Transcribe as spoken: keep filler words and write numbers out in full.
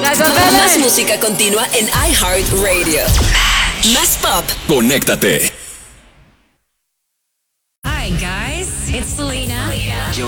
Más música continua en iHeartRadio. Más pop. Conéctate. Hi guys, it's Selena. Yo